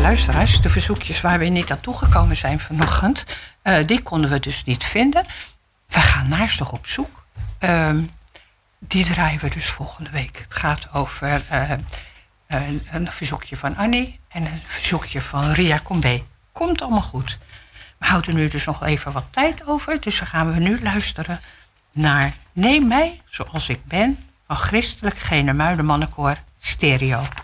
luisteraars, de verzoekjes waar we niet aan toegekomen zijn vanochtend, die konden we dus niet vinden. We gaan naastig op zoek. Die draaien we dus volgende week. Het gaat over een verzoekje van Annie en een verzoekje van Ria Combé. Komt allemaal goed. We houden nu dus nog even wat tijd over, dus dan gaan we nu luisteren naar Neem mij zoals ik ben van Christelijk Genemuiden Mannenkoor Stereo.